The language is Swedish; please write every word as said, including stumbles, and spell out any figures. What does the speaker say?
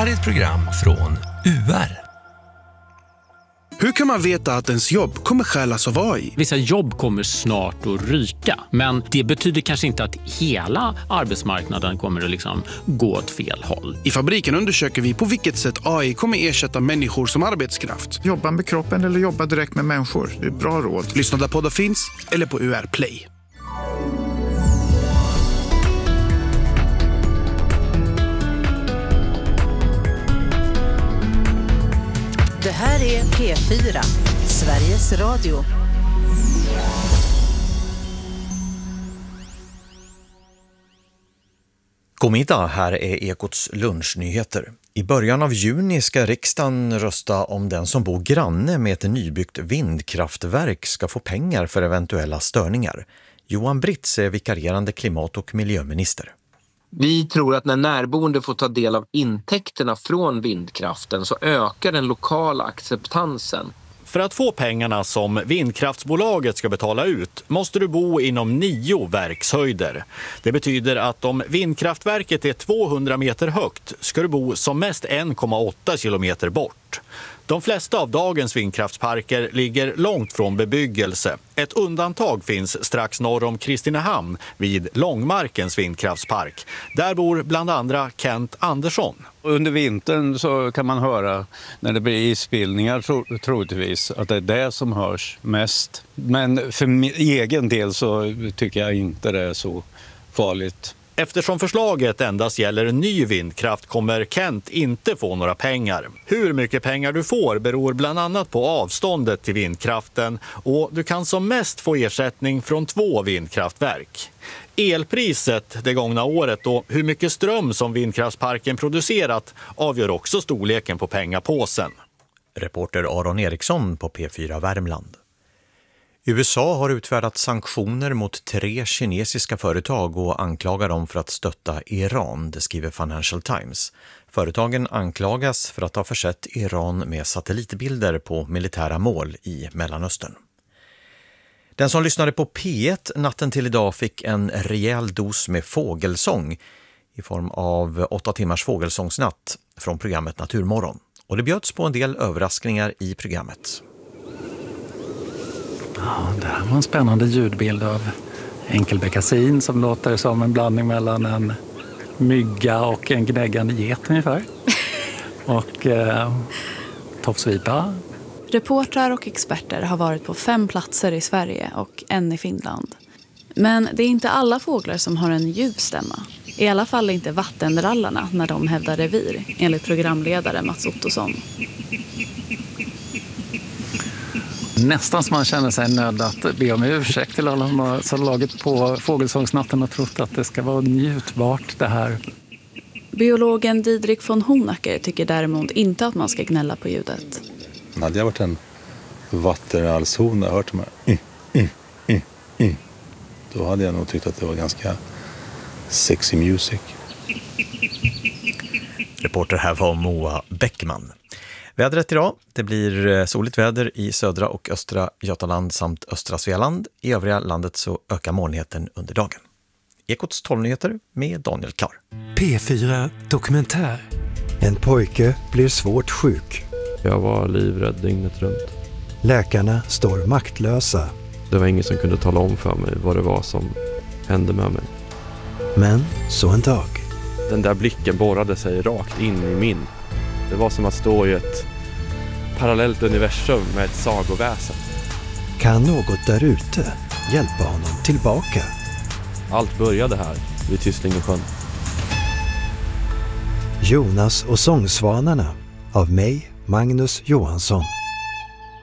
här är ett program från U R. Hur kan man veta att ens jobb kommer stjälas av A I? Vissa jobb kommer snart att ryka, men det betyder kanske inte att hela arbetsmarknaden kommer att liksom gå åt fel håll. I Fabriken undersöker vi på vilket sätt A I kommer ersätta människor som arbetskraft. Jobba med kroppen eller jobba direkt med människor. Det är bra råd. Lyssna där poddar finns eller på U R Play. Det här är P fyra, Sveriges Radio. God middag, här är Ekots lunchnyheter. I början av juni ska riksdagen rösta om den som bor granne med ett nybyggt vindkraftverk ska få pengar för eventuella störningar. Johan Britz är vikarierande klimat- och miljöminister. Vi tror att när närboende får ta del av intäkterna från vindkraften så ökar den lokala acceptansen. För att få pengarna som vindkraftsbolaget ska betala ut måste du bo inom nio verkshöjder. Det betyder att om vindkraftverket är tvåhundra meter högt ska du bo som mest en komma åtta kilometer bort. De flesta av dagens vindkraftsparker ligger långt från bebyggelse. Ett undantag finns strax norr om Kristinehamn vid Långmarkens vindkraftspark. Där bor bland andra Kent Andersson. Under vintern så kan man höra när det blir isbildningar tro, troligtvis att det är det som hörs mest. Men för min egen del så tycker jag inte det är så farligt. Eftersom förslaget endast gäller ny vindkraft kommer Kent inte få några pengar. Hur mycket pengar du får beror bland annat på avståndet till vindkraften och du kan som mest få ersättning från två vindkraftverk. Elpriset det gångna året och hur mycket ström som vindkraftsparken producerat avgör också storleken på pengapåsen. Reporter Aron Eriksson på P fyra Värmland. U S A har utfärdat sanktioner mot tre kinesiska företag och anklagar dem för att stötta Iran, det skriver Financial Times. Företagen anklagas för att ha försett Iran med satellitbilder på militära mål i Mellanöstern. Den som lyssnade på P ett natten till idag fick en rejäl dos med fågelsång i form av åtta timmars fågelsångsnatt från programmet Naturmorgon. Och det bjöds på en del överraskningar i programmet. Ja, det här var en spännande ljudbild av enkelbeckasin som låter som en blandning mellan en mygga och en gnäggande get ungefär. Och eh, tofsvipa. Reportrar och experter har varit på fem platser i Sverige och en i Finland. Men det är inte alla fåglar som har en ljuv stämma. I alla fall inte vattenrallarna när de hävdar revir, enligt programledare Mats Ottosson. Nästan som man känner sig nödd att be om ursäkt till alla som har slagit på fågelsångsnatten och trott att det ska vara njutbart det här. Biologen Didrik von Honacker tycker däremot inte att man ska gnälla på ljudet. Hade jag varit en vattenrallshona och hört de här mm, mm, mm, mm, då hade jag nog tyckt att det var ganska sexy music. Reporter här var Moa Bäckman. Vädret idag, det blir soligt väder i södra och östra Götaland samt östra Svealand. I övriga landet så ökar molnigheten under dagen. Ekots tolvnyheter med Daniel Klar. P fyra Dokumentär. En pojke blir svårt sjuk. Jag var livrädd dygnet runt. Läkarna står maktlösa. Det var ingen som kunde tala om för mig vad det var som hände med mig. Men så en dag. Den där blicken borrade sig rakt in i min. Det var som att stå i ett parallellt universum med ett sagoväsen. Kan något där ute hjälpa honom tillbaka? Allt började här vid Tyslingesjön. Jonas och sångsvanarna av mig, Magnus Johansson.